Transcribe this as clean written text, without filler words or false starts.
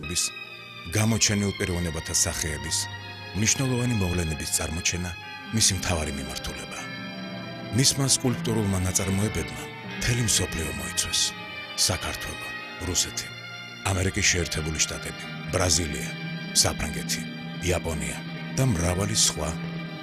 მთავრობის, გამოჩენილ პიროვნებათა სახეების, მნიშვნელოვანი მოვლენების წარმოჩენა მისი მთავარი მიმართულებაა. მისმა სკულპტურულმა ნაწარმოებებმა მთელი მსოფლიო მოიცვეს: საქართველო, რუსეთი, ამერიკის შეერთებული შტატები, ბრაზილია, საფრანგეთი, იაპონია და მრავალი სხვა